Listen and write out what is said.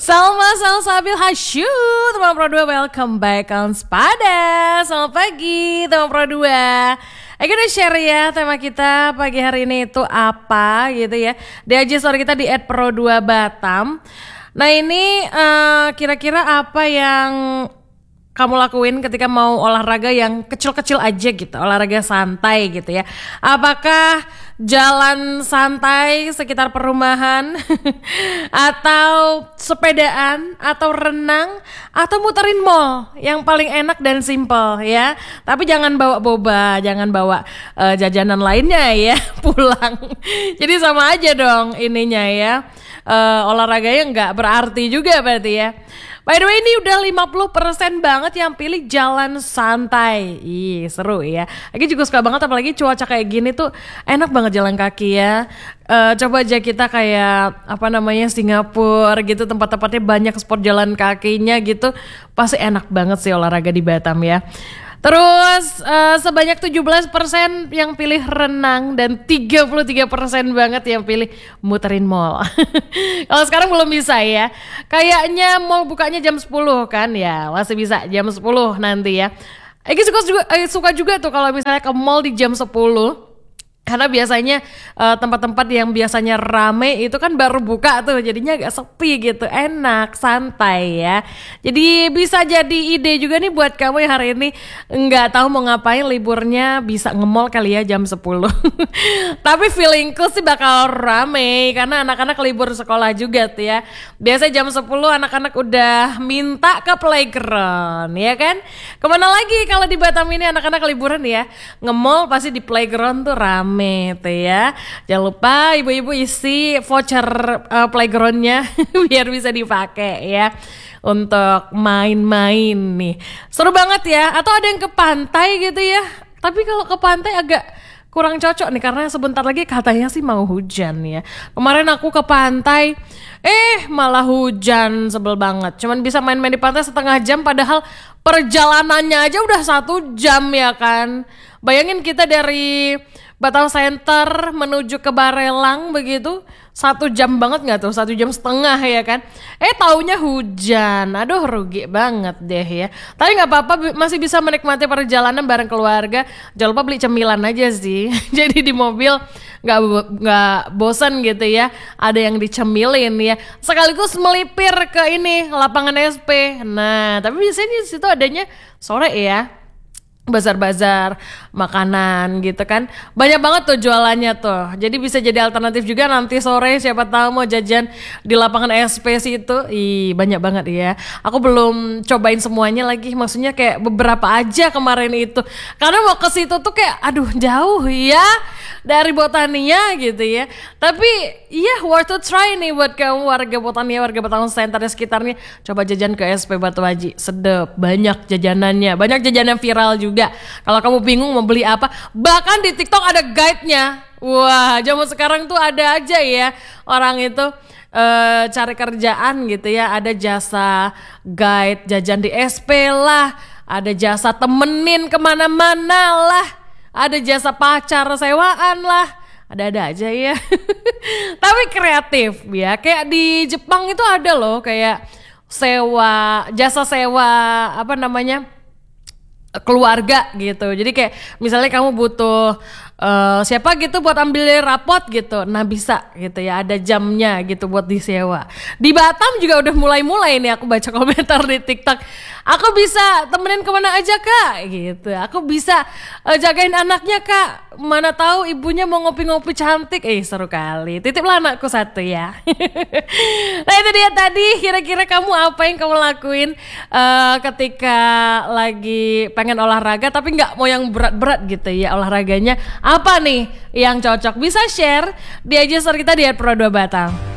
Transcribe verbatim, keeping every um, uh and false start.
Salma Salsabil Hasyu, teman Pro dua, welcome back on Spada. Selamat pagi teman Pro dua. Ayo kita share ya tema kita pagi hari ini itu apa gitu ya. Di I G story kita di et pro dua batam. Nah ini uh, kira-kira apa yang kamu lakuin ketika mau olahraga yang kecil-kecil aja gitu, olahraga santai gitu ya. Apakah jalan santai sekitar perumahan atau sepedaan atau renang atau muterin mall yang paling enak dan simple ya. Tapi jangan bawa boba, jangan bawa uh, jajanan lainnya ya pulang. Jadi sama aja dong ininya ya. Uh, olahraganya nggak berarti juga berarti ya. By the way ini udah lima puluh persen banget yang pilih jalan santai. Ih seru ya. Aku juga suka banget apalagi cuaca kayak gini tuh enak banget jalan kaki ya. Uh, coba aja kita kayak apa namanya Singapura gitu, tempat-tempatnya banyak spot jalan kakinya gitu. Pasti enak banget sih olahraga di Batam ya. Terus uh, sebanyak tujuh belas persen yang pilih renang dan tiga puluh tiga persen banget yang pilih muterin mall. Kalau sekarang belum bisa ya. Kayaknya mall bukanya jam sepuluh kan ya. Masih bisa jam sepuluh nanti ya. Egi suka juga, eh, suka juga tuh kalau misalnya ke mall di jam sepuluh. Karena biasanya uh, tempat-tempat yang biasanya rame itu kan baru buka tuh, jadinya agak sepi gitu, enak, santai ya. Jadi bisa jadi ide juga nih buat kamu yang hari ini nggak tahu mau ngapain liburnya, bisa nge-mall kali ya jam sepuluh. Tapi feelingku sih bakal rame karena anak-anak libur sekolah juga tuh ya. Biasanya jam sepuluh anak-anak udah minta ke playground ya kan. Kemana lagi kalau di Batam ini anak-anak liburan ya, nge-mall pasti di playground tuh rame. Tuh ya. Jangan lupa ibu-ibu isi voucher uh, playgroundnya biar bisa dipakai ya untuk main-main nih. Seru banget ya. Atau ada yang ke pantai gitu ya. Tapi kalau ke pantai agak kurang cocok nih karena sebentar lagi katanya sih mau hujan ya. Kemarin aku ke pantai, eh malah hujan, sebel banget. Cuman bisa main-main di pantai setengah jam padahal perjalanannya aja udah satu jam ya kan. Bayangin kita dari Batam Center menuju ke Barelang begitu, satu jam banget nggak tuh, satu jam setengah ya kan. Eh taunya hujan, aduh rugi banget deh ya. Tapi nggak apa-apa, masih bisa menikmati perjalanan bareng keluarga. Jangan lupa beli cemilan aja sih. Jadi di mobil nggak nggak bosan gitu ya. Ada yang dicemilin ya. Sekaligus melipir ke ini lapangan S P. Nah tapi biasanya di situ adanya sore ya. Bazar-bazar makanan gitu kan, banyak banget tuh jualannya tuh, jadi bisa jadi alternatif juga nanti sore siapa tahu mau jajan di lapangan S P situ. Ih banyak banget ya, aku belum cobain semuanya lagi, maksudnya kayak beberapa aja kemarin itu karena mau ke situ tuh kayak aduh jauh ya dari Botania gitu ya. Tapi iya worth to try nih buat kamu warga Botania, warga Batam Center dan sekitarnya. Coba jajan ke S P Batu Haji, sedep, banyak jajanannya, banyak jajanan viral juga. Kalau kamu bingung mau beli apa, bahkan di TikTok ada guide-nya. Wah, zaman sekarang tuh ada aja ya orang itu uh, cari kerjaan gitu ya. Ada jasa guide jajan di S P lah, ada jasa temenin kemana-mana lah, ada jasa pacar sewaan lah. Ada-ada aja ya. Tapi kreatif ya. Kayak di Jepang itu ada loh kayak sewa, jasa sewa apa namanya? Keluarga gitu. Jadi kayak misalnya kamu butuh uh, siapa gitu buat ambil rapot gitu. Nah bisa gitu ya, ada jamnya gitu buat disewa. Di Batam juga udah mulai-mulai nih aku baca komentar di TikTok. Aku bisa temenin kemana aja kak gitu. Aku bisa uh, jagain anaknya kak. Mana tahu ibunya mau ngopi-ngopi cantik. Eh seru kali. Titiplah anakku satu ya. Nah itu dia tadi. Kira-kira kamu apa yang kamu lakuin uh, ketika lagi pengen olahraga tapi nggak mau yang berat-berat gitu ya olahraganya. Apa nih yang cocok? Bisa share di I G story kita di et pro dua batam.